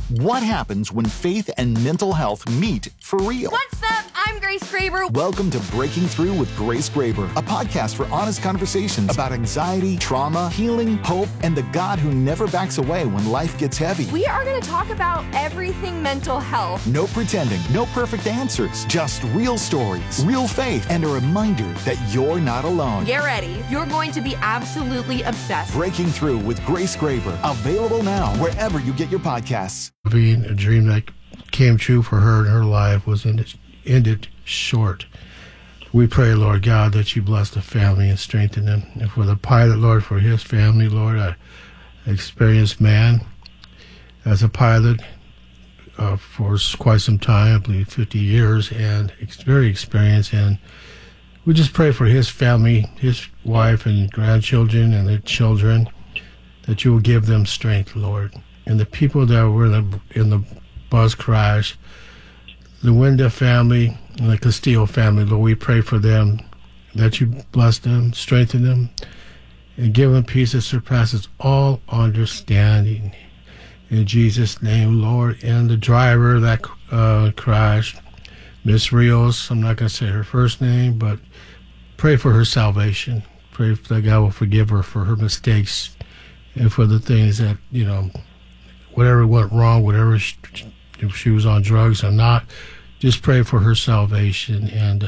What happens when faith and mental health meet for real? What's up? I'm Grace Graber. Welcome to Breaking Through with Grace Graber, a podcast for honest conversations about anxiety, trauma, healing, hope, and the God who never backs away when life gets heavy. We are going to talk about everything mental health. No pretending, no perfect answers, just real stories, real faith, and a reminder that you're not alone. Get ready. You're going to be absolutely obsessed. Breaking Through with Grace Graber, available now wherever you get your podcasts. Being a dream that came true for her in her life was ended short. We pray, Lord God, that you bless the family and strengthen them. And for the pilot, Lord, for his family, Lord, an experienced man as a pilot for quite some time, I believe 50 years, and very experienced. And we just pray for his family, his wife and grandchildren and their children, that you will give them strength, Lord. And the people that were in the bus crash, the Winda family and the Castillo family, Lord, we pray for them, that you bless them, strengthen them, and give them peace that surpasses all understanding. In Jesus' name, Lord. And the driver that crashed, Miss Rios, I'm not going to say her first name, but pray for her salvation. Pray that God will forgive her for her mistakes and for the things that, whatever went wrong, whatever if she was on drugs or not, just pray for her salvation. And,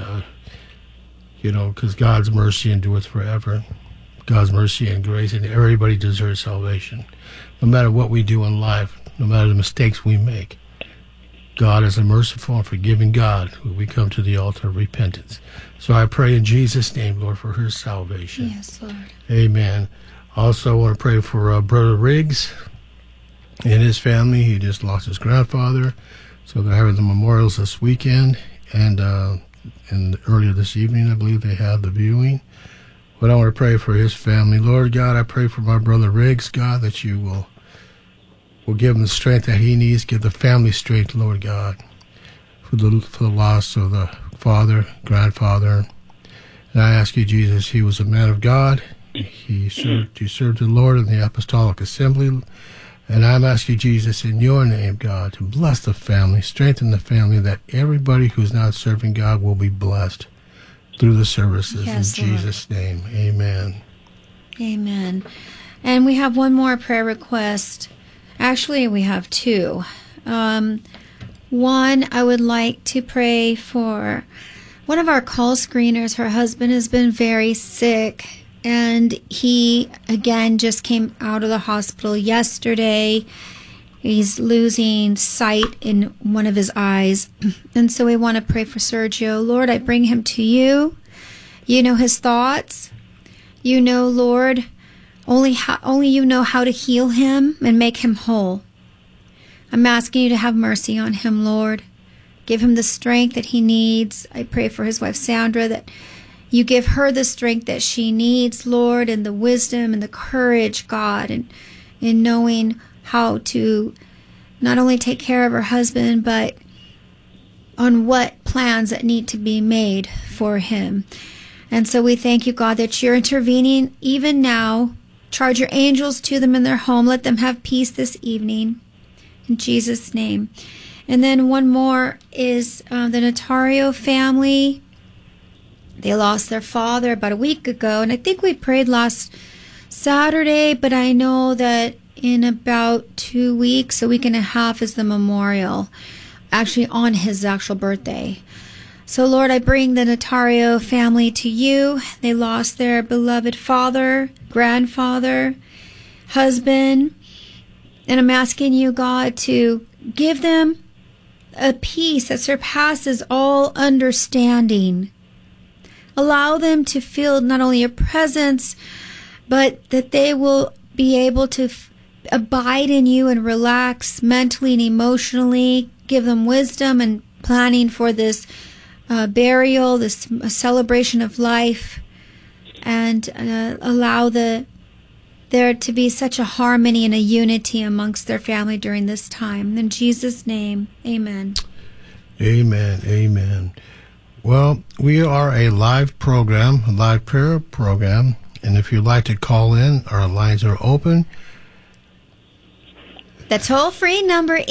because God's mercy endureth forever. God's mercy and grace, and everybody deserves salvation. No matter what we do in life, no matter the mistakes we make, God is a merciful and forgiving God when we come to the altar of repentance. So I pray in Jesus' name, Lord, for her salvation. Yes, Lord. Amen. Also, I want to pray for Brother Riggs and his family. He just lost his grandfather, so they're having the memorials this weekend, and earlier this evening, I believe they had the viewing. But I want to pray for his family. Lord God, I pray for my brother Riggs, God, that you will give him the strength that he needs. Give the family strength, Lord God, for the loss of the father, grandfather. And I ask you, Jesus, he was a man of God. He served the Lord in the Apostolic Assembly. And I'm asking Jesus in your name, God, to bless the family, strengthen the family, that everybody who's not serving God will be blessed through the services. Yes, in Jesus' name, amen. Amen. And we have one more prayer request. Actually, we have two. One, I would like to pray for one of our call screeners. Her husband has been very sick, and he, again, just came out of the hospital yesterday. He's losing sight in one of his eyes. And so we want to pray for Sergio. Lord, I bring him to you. You know his thoughts. You know, Lord, only you know how to heal him and make him whole. I'm asking you to have mercy on him, Lord. Give him the strength that he needs. I pray for his wife, Sandra, that you give her the strength that she needs, Lord, and the wisdom and the courage, God, and in knowing how to not only take care of her husband, but on what plans that need to be made for him. And so we thank you, God, that you're intervening even now. Charge your angels to them in their home. Let them have peace this evening. In Jesus' name. And then one more is the Notario family. They lost their father about a week ago. And I think we prayed last Saturday, but I know that in about 2 weeks, a week and a half, is the memorial, actually on his actual birthday. So, Lord, I bring the Notario family to you. They lost their beloved father, grandfather, husband, and I'm asking you, God, to give them a peace that surpasses all understanding. Allow them to feel not only your presence, but that they will be able to abide in you and relax mentally and emotionally. Give them wisdom and planning for this burial, this celebration of life, and allow there to be such a harmony and a unity amongst their family during this time. In Jesus' name, amen. Amen, amen. Well, we are a live program, a live prayer program, and if you'd like to call in, our lines are open. The toll-free number